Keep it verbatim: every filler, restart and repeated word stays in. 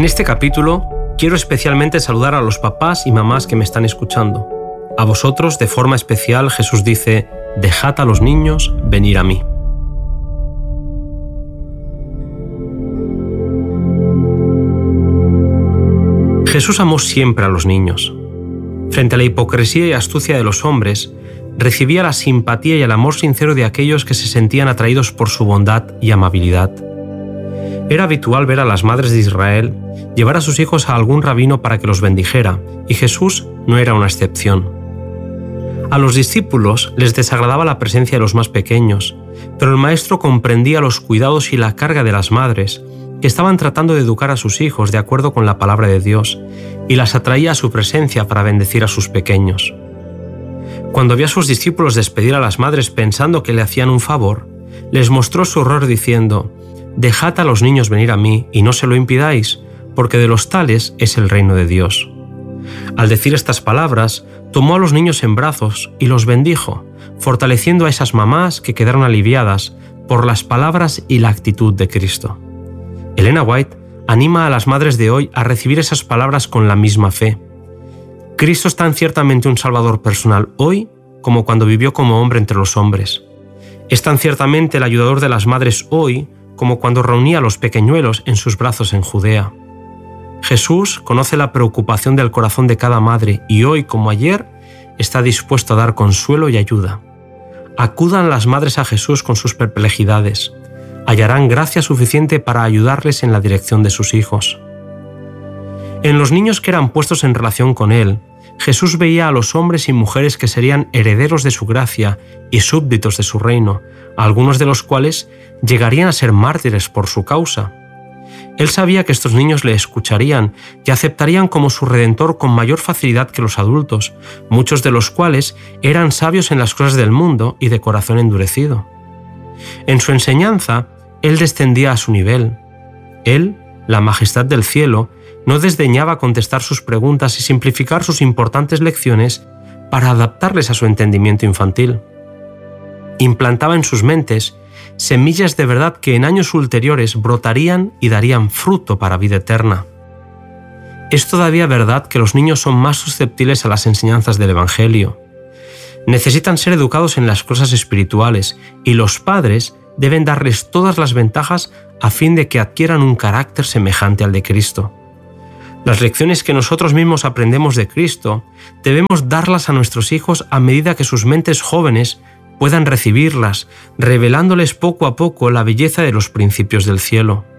En este capítulo quiero especialmente saludar a los papás y mamás que me están escuchando. A vosotros, de forma especial, Jesús dice: dejad a los niños venir a mí. Jesús amó siempre a los niños. Frente a la hipocresía y astucia de los hombres, recibía la simpatía y el amor sincero de aquellos que se sentían atraídos por su bondad y amabilidad. Era habitual ver a las madres de Israel llevar a sus hijos a algún rabino para que los bendijera, y Jesús no era una excepción. A los discípulos les desagradaba la presencia de los más pequeños, pero el Maestro comprendía los cuidados y la carga de las madres, que estaban tratando de educar a sus hijos de acuerdo con la palabra de Dios, y las atraía a su presencia para bendecir a sus pequeños. Cuando vio a sus discípulos despedir a las madres pensando que le hacían un favor, les mostró su horror diciendo: «Dejad a los niños venir a mí y no se lo impidáis, porque de los tales es el reino de Dios». Al decir estas palabras, tomó a los niños en brazos y los bendijo, fortaleciendo a esas mamás que quedaron aliviadas por las palabras y la actitud de Cristo. Elena White anima a las madres de hoy a recibir esas palabras con la misma fe. Cristo es tan ciertamente un Salvador personal hoy como cuando vivió como hombre entre los hombres. Es tan ciertamente el ayudador de las madres hoy como cuando reunía a los pequeñuelos en sus brazos en Judea. Jesús conoce la preocupación del corazón de cada madre y hoy, como ayer, está dispuesto a dar consuelo y ayuda. Acudan las madres a Jesús con sus perplejidades. Hallarán gracia suficiente para ayudarles en la dirección de sus hijos. En los niños que eran puestos en relación con Él, Jesús veía a los hombres y mujeres que serían herederos de su gracia y súbditos de su reino, algunos de los cuales llegarían a ser mártires por su causa. Él sabía que estos niños le escucharían y aceptarían como su Redentor con mayor facilidad que los adultos, muchos de los cuales eran sabios en las cosas del mundo y de corazón endurecido. En su enseñanza, Él descendía a su nivel. Él, la majestad del cielo, no desdeñaba contestar sus preguntas y simplificar sus importantes lecciones para adaptarles a su entendimiento infantil. Implantaba en sus mentes semillas de verdad que en años ulteriores brotarían y darían fruto para vida eterna. Es todavía verdad que los niños son más susceptibles a las enseñanzas del Evangelio. Necesitan ser educados en las cosas espirituales y los padres deben darles todas las ventajas a fin de que adquieran un carácter semejante al de Cristo. Las lecciones que nosotros mismos aprendemos de Cristo debemos darlas a nuestros hijos a medida que sus mentes jóvenes puedan recibirlas, revelándoles poco a poco la belleza de los principios del cielo.